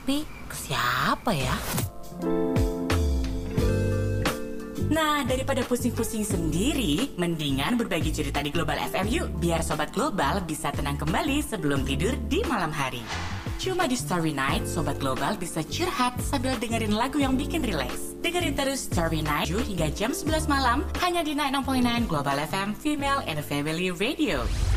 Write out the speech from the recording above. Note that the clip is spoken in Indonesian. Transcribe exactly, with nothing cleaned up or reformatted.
Tapi siapa ya? Nah, daripada pusing-pusing sendiri, mendingan berbagi cerita di Global F M yuk, biar Sobat Global bisa tenang kembali sebelum tidur di malam hari. Cuma di Story Night, Sobat Global bisa curhat sambil dengerin lagu yang bikin rileks. Dengerin terus Story Night hingga jam sebelas malam, hanya di sembilan puluh enam koma sembilan Global F M Female and Family Radio.